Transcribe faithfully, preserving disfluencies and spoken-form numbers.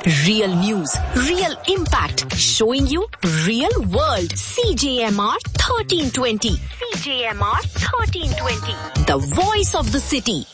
Real news, real impact, showing you real world. C J M R thirteen twenty. C J M R thirteen twenty. The voice of the city.